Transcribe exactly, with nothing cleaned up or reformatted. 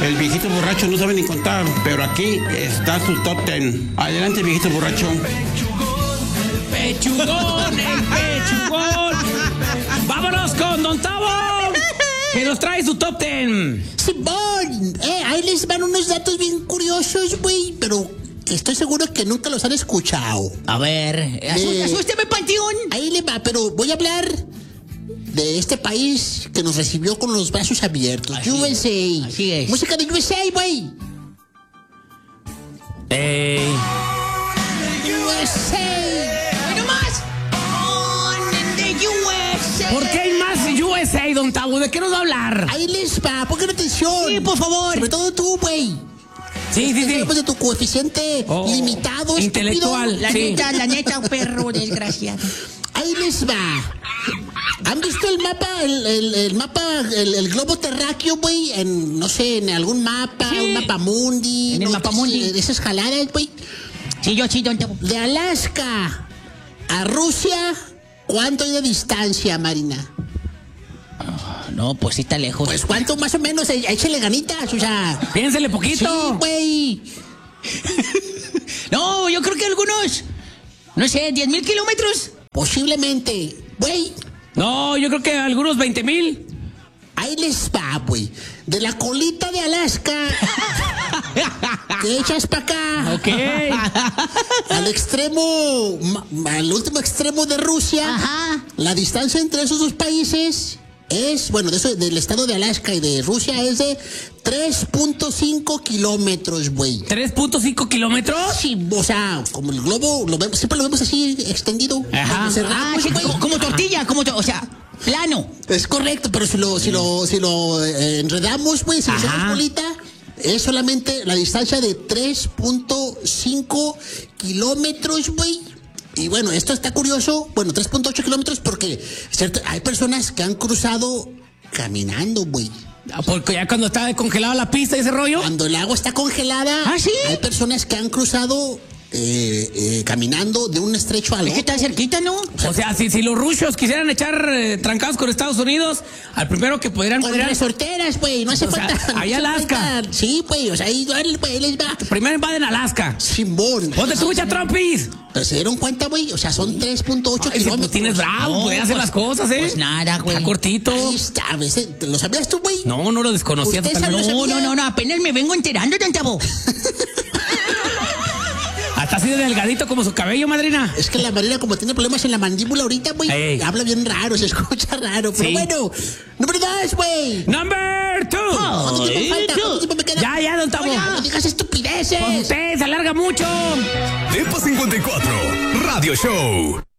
El viejito borracho no sabe ni contar, pero aquí está su top ten. Adelante, viejito borracho. Pechugón, el pechugón. Vámonos con Don Tavo, que nos trae su top ten. Simón, eh, ahí les van unos datos bien curiosos, güey, pero estoy seguro que nunca los han escuchado. A ver, Eh, asústeme, Panteón. Ahí le va, pero voy a hablar de este país que nos recibió con los brazos abiertos. Así U S A. es, así es. Música de U S A, güey. Ey. U S A. ¡Bueno más! On the U S A. ¿Por qué hay más U S A, Don Tavo? ¿De qué nos va a hablar? Ahí les va, pongan atención. Sí, por favor. Sobre todo tú, güey. Sí, sí, sí. Después de tu coeficiente Oh, limitado, intelectual. estúpido. La Sí. neta, la neta, un perro desgraciado. Ahí les va. ¿Han visto el mapa, el, el, el mapa, el, el globo terráqueo, güey? En, no sé, en algún mapa, Sí. un mapa mundi. En el ¿no? mapamundi. De esas jaladas, güey. Sí, yo sí, Don Tavo. De Alaska a Rusia, ¿cuánto hay de distancia, Marina? No, pues sí está lejos. Pues cuánto más o menos, eh, échale ganitas, o sea. Piénsele Sí, poquito. güey. No, yo creo que algunos, no sé, diez mil kilómetros. Posiblemente, güey. No, yo creo que algunos veinte mil. Ahí les va, güey. De la colita de Alaska, te echas para acá. Ok. Al extremo, ma- al último extremo de Rusia. Ajá. La distancia entre esos dos países es, bueno, de eso, del estado de Alaska y de Rusia es de tres punto cinco kilómetros, güey. ¿tres punto cinco kilómetros? Sí, o sea, como el globo, lo vemos, siempre lo vemos así extendido. Ajá. cerrado, Ah, sí, güey. como, como tortilla, como, to- o sea, plano. Es correcto, pero si lo, si lo, si lo eh, enredamos, güey, si lo Ajá. hacemos bolita, es solamente la distancia de tres punto cinco kilómetros, güey. Y bueno, esto está curioso, bueno, tres punto ocho kilómetros porque, cierto, hay personas que han cruzado caminando, güey. Porque ya cuando está congelada la pista y ese rollo. Cuando el agua está congelada, ¿Ah, sí? hay personas que han cruzado eh, eh, caminando de un estrecho al Es que otro. está cerquita, ¿no? O sea, si, si los rusos quisieran echar eh, trancados con Estados Unidos, al primero que pudieran Con podrían- resorteras, güey, no hace O sea, falta. no ahí hace Alaska. falta. Sí, güey, o sea, ahí, ahí, güey, les va. primero invaden Alaska. Simbón. ¿Dónde escucha Trumpis? Pero se dieron cuenta, güey, o sea, son tres punto ocho Ay, si kilómetros. pues tienes bravo, No, puede hacer pues- las cosas, ¿eh? pues nada, güey. Está cortito. Ahí está, a veces, ¿lo sabías tú, güey? No, no lo desconocía Usted totalmente. sabe- No, no, no, no, apenas me vengo enterando, Don Tavo. Hasta así de delgadito como su cabello, madrina. Es que la Marina, como tiene problemas en la mandíbula ahorita, güey, Ey. habla bien raro, se escucha raro. Pero Sí. bueno, número dos, güey. Number two. ¿Cuánto tiempo me falta? ¿Cuánto tiempo me queda? Ya, ya, don Tavo. No digas estupideces. Pues usted se alarga mucho. Epa cincuenta y cuatro, Radio Show.